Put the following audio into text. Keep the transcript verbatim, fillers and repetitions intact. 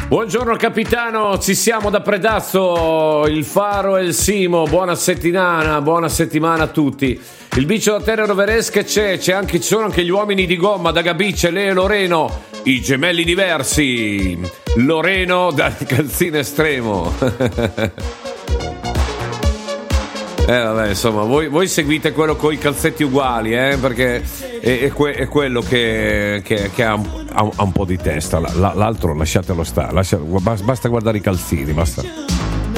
Buongiorno capitano, ci siamo da Predazzo, il Faro e il Simo, buona settimana, buona settimana a tutti. Il bicio da terra roveresche c'è, c'è anche, ci sono anche gli uomini di gomma da Gabice, Leo e Loreno, i gemelli diversi, Loreno dal calzino estremo. Eh vabbè, insomma, voi, voi seguite quello con i calzetti uguali, eh, perché è, è, que, è quello che, che, che ha, un, ha, un, ha un po' di testa. L'altro lasciatelo stare, lascia, basta guardare i calzini, basta.